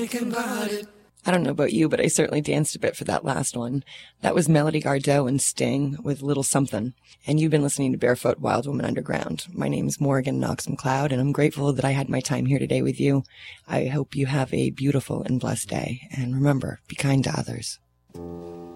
I don't know about you, but I certainly danced a bit for that last one. That was Melody Gardot and Sting with Little Something. And you've been listening to Barefoot Wild Woman Underground. My name's Morgan Knox McLeod, and I'm grateful that I had my time here today with you. I hope you have a beautiful and blessed day. And remember, be kind to others.